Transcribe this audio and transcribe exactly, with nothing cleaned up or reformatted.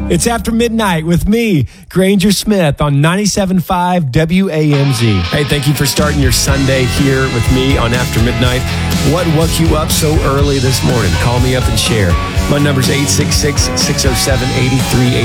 It's After Midnight with me, Granger Smith, on ninety-seven point five W A M Z. Hey, thank you for starting your Sunday here with me on After Midnight. What woke you up so early this morning? Call me up and share. My number's eight six six, six oh seven, eight three eight